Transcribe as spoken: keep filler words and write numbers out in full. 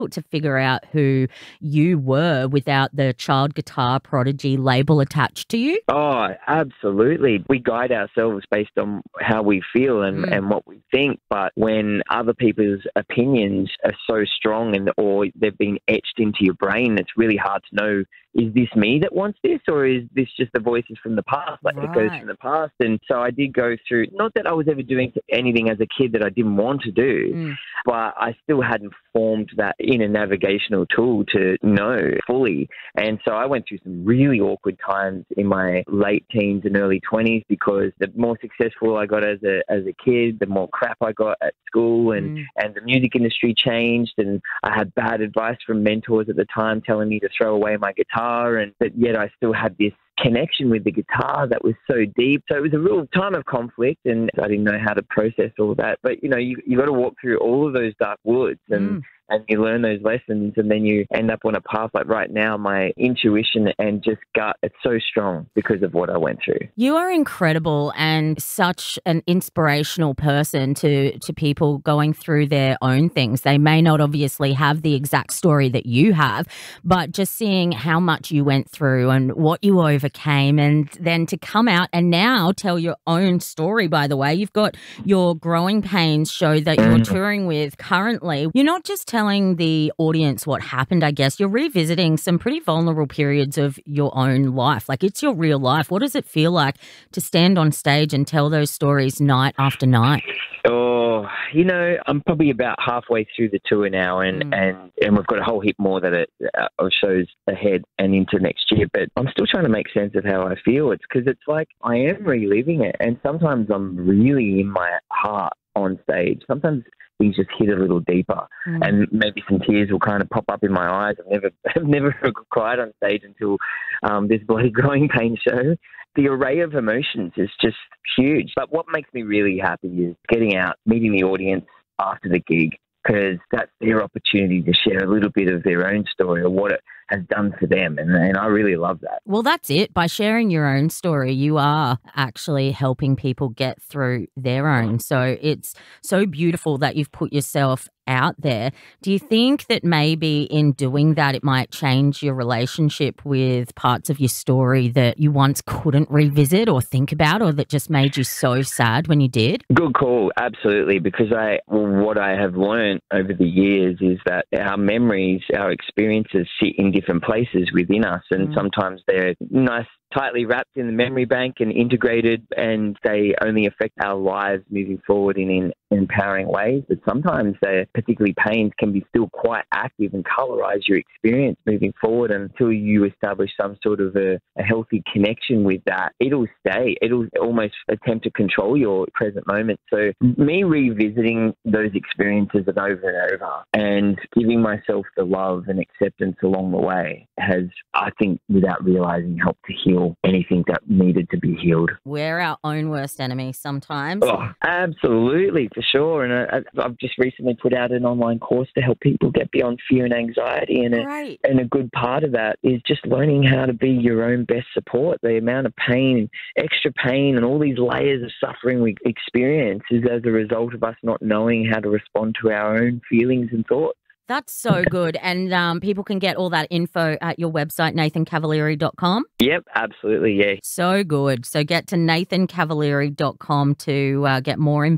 to figure out who you were without the child guitar prodigy label attached to you? Oh, absolutely. We guide ourselves based on how we feel and, Mm. and what we think. But when other people's opinions are so strong and or they've been etched into your brain, it's really hard to know, is this me that wants this, or is this just the voices from the past, like echoes Right. from the past? And so I did go through, not that I was ever doing anything as a kid that I didn't want to do, Mm. but I still hadn't formed that inner navigational tool to know fully. And so I went through some really awkward times in my late teens and early twenties because the more successful I got as a as a kid, the more crap I got at school, and, Mm. and the music industry changed, and I had bad advice from mentors at the time telling me to throw away my guitar, and but yet I still had this connection with the guitar that was so deep. So it was a real time of conflict, and I didn't know how to process all that. But, you know, you you got to walk through all of those dark woods and, Mm. and you learn those lessons, and then you end up on a path like right now. My intuition and just gut, it's so strong because of what I went through. You are incredible and such an inspirational person to, to people going through their own things. They may not obviously have the exact story that you have, but just seeing how much you went through and what you overcame, and then to come out and now tell your own story, by the way. You've got your Growing Pains show that you're Mm. touring with currently. You're not just telling the audience what happened, I guess. You're revisiting some pretty vulnerable periods of your own life. Like, it's your real life. What does it feel like to stand on stage and tell those stories night after night? Oh, you know, I'm probably about halfway through the tour now, and, Mm. and, and we've got a whole heap more that it, uh, of shows ahead and into next year. But I'm still trying to make sense of how I feel. It's because it's like I am reliving it, and sometimes I'm really in my heart on stage. Sometimes things just hit a little deeper, Mm. and maybe some tears will kind of pop up in my eyes. I've never, I've never cried on stage until um, this bloody Growing Pain show. The array of emotions is just huge. But what makes me really happy is getting out, meeting the audience after the gig, because that's their opportunity to share a little bit of their own story or what it has done for them. And, and I really love that. Well, that's it. By sharing your own story, you are actually helping people get through their own. So it's so beautiful that you've put yourself out there. Do you think that maybe in doing that, it might change your relationship with parts of your story that you once couldn't revisit or think about, or that just made you so sad when you did? Good call, absolutely, because I what I have learned over the years is that our memories, our experiences sit in different places within us, and Mm. sometimes they're nice, tightly wrapped in the memory bank and integrated, and they only affect our lives moving forward in, in empowering ways. But sometimes their particularly pains can be still quite active and colorize your experience moving forward until you establish some sort of a, a healthy connection with that. It'll stay. It'll almost attempt to control your present moment. So me revisiting those experiences over and over and giving myself the love and acceptance along the way has, I think, without realizing, helped to heal anything that needed to be healed. We're our own worst enemy sometimes. Oh, absolutely, for sure. And I, I've just recently put out an online course to help people get beyond fear and anxiety. And a, Great. and a good part of that is just learning how to be your own best support. The amount of pain, extra pain, and all these layers of suffering we experience is as a result of us not knowing how to respond to our own feelings and thoughts. That's so good. And um, people can get all that info at your website, nathan cavalieri dot com. Yep, absolutely, yeah. So good. So get to nathan cavalieri dot com to uh, get more information.